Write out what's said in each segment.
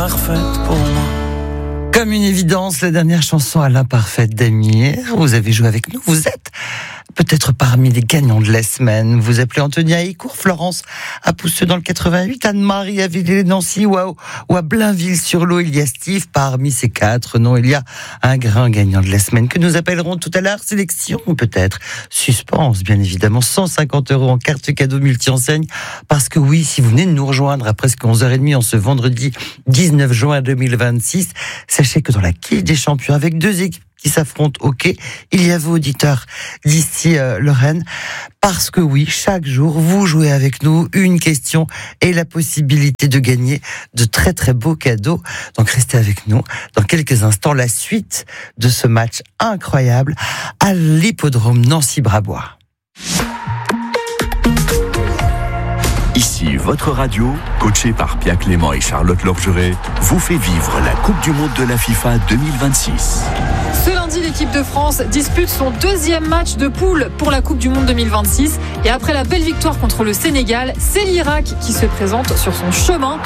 parfaite pour moi. Comme une évidence, la dernière chanson à l'imparfaite d'Amir. Vous avez joué avec nous, vous êtes peut-être parmi les gagnants de la semaine. Vous appelez Anthony à Écourt, Florence à Pousseux dans le 88, Anne-Marie à Villers-Nancy ou à Blainville-sur-Lot. Il y a Steve parmi ces quatre. Non, il y a un grand gagnant de la semaine que nous appellerons tout à l'heure. Sélection peut-être. Suspense, bien évidemment. 150 € en carte cadeau multi-enseigne. Parce que oui, si vous venez de nous rejoindre à presque 11h30 en ce vendredi 19 juin 2026, sachez que dans la quille des champions, avec deux équipes qui s'affrontent au quai, il y a vos auditeurs d'ici Lorraine, parce que oui, chaque jour, vous jouez avec nous une question et la possibilité de gagner de très très beaux cadeaux. Donc restez avec nous. Dans quelques instants, la suite de ce match incroyable à l'hippodrome Nancy-Brabois. Ici, votre radio, coachée par Pia Clément et Charlotte Lorgeret, vous fait vivre la Coupe du Monde de la FIFA 2026. Ce lundi, l'équipe de France dispute son deuxième match de poule pour la Coupe du Monde 2026. Et après la belle victoire contre le Sénégal, c'est l'Irak qui se présente sur son chemin.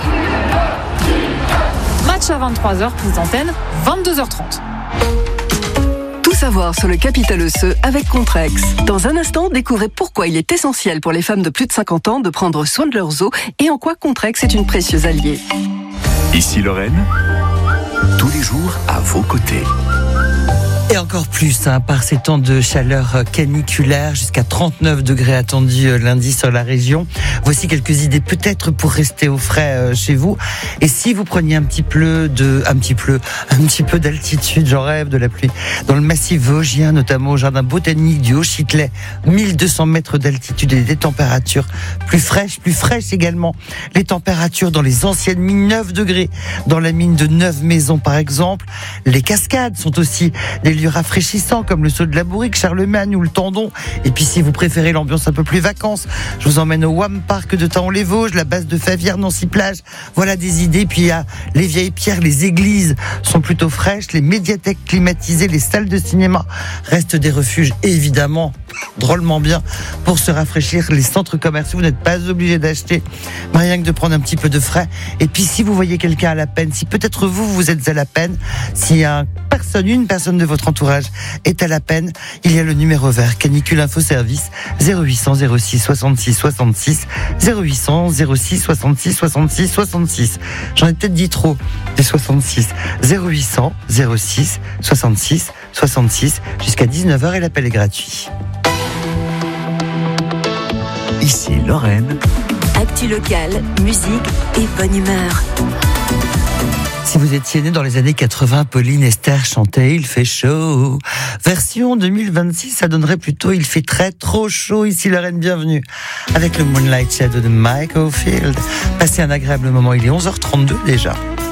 Match à 23h, prise d'antenne, 22h30. Tout savoir sur le capital osseux avec Contrex. Dans un instant, découvrez pourquoi il est essentiel pour les femmes de plus de 50 ans de prendre soin de leurs os et en quoi Contrex est une précieuse alliée. Ici Lorraine, tous les jours à vos côtés. Et encore plus, par ces temps de chaleur caniculaire, jusqu'à 39 degrés attendus lundi sur la région. Voici quelques idées peut-être pour rester au frais chez vous. Et si vous preniez un petit peu d'altitude, j'en rêve de la pluie, dans le massif vosgien, notamment au jardin botanique du Haut-Châtelet, 1200 mètres d'altitude et des températures plus fraîches également. Les températures dans les anciennes mines, 9 degrés, dans la mine de Neuve-Maisons par exemple. Les cascades sont aussi des lieux rafraîchissants comme le Saut de la Bourrique, Charlemagne ou le Tendon. Et puis si vous préférez l'ambiance un peu plus vacances, je vous emmène au WAM Parc de Thaon-les-Vosges, la base de Favière, Nancy-Plage. Voilà des idées. Puis il y a les vieilles pierres, les églises sont plutôt fraîches, les médiathèques climatisées, les salles de cinéma restent des refuges évidemment drôlement bien pour se rafraîchir. Les centres commerciaux, vous n'êtes pas obligé d'acheter, mais rien que de prendre un petit peu de frais. Et puis si vous voyez quelqu'un à la peine, si peut-être vous êtes à la peine, si une personne de votre entourage est à la peine, il y a le numéro vert Canicule Info Service 0800 06 66 66 0800 06 66 66 66. J'en ai peut-être dit trop des 66. 0800 06 66 66 jusqu'à 19h et l'appel est gratuit. Ici Lorraine. Actu locale, musique et bonne humeur. Si vous étiez né dans les années 80, Pauline Esther chantait « Il fait chaud ». Version 2026, ça donnerait plutôt « Il fait très trop chaud ». Ici Lorraine, bienvenue. Avec le Moonlight Shadow de Mike Oldfield. Passez un agréable moment, il est 11h32 déjà.